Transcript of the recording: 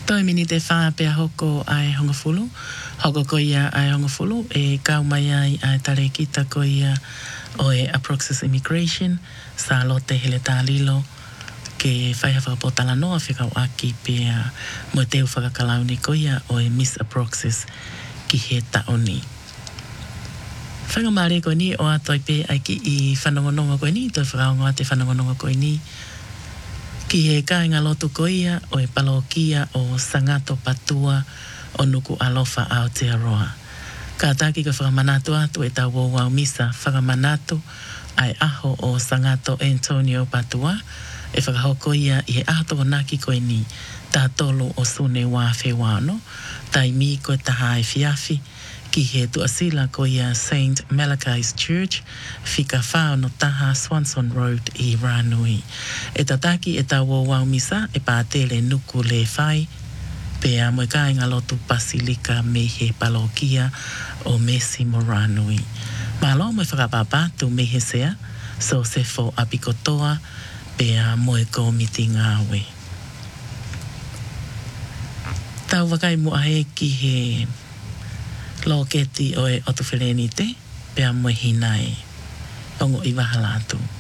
Toi mini te wha pia hoko ai hongafulu. Hoko ko ia ai hongafulu e kau mai ai tare kita ko ia o e Approxis Immigration sa lo te hele tālilo ke whaiha whakapotala noa whikau aki pia mo teu whakakalauni ko ia o e Miss Approxis ki he taoni. Whangamare ko ni o atoi pe ai ki i whanongononga ko ni, toi whakaonga te whanongononga ko ni. Ki he kāinga lotu ko ia o e palokia o Sangato Patua o nuku alofa Aotearoa. Ka taki ka whakamanatu atu e tau wau misa whakamanatu ai aho o Sangato Antonio Patua e whakahoko ia i he ato o naki koe ni tā tolu o sune wā whewano tai mi koe taha e fiafi ki he tuasila ko ia St. Malachi's Church, whika whao no taha Swanson Road i Ranui. E tataki e tau wau misa e pātele nuku le whai, pea moe kāinga lotu pasilika me he palokia o Mesi mo Ranui. Malo moe whakapapatu me he sea, so se fo apikotoa, pea moe ko miti ngāwe. Tau wakai mua he ki he lo keti o e otu wheleni te, pea moe hinai, ongo i wahalatu.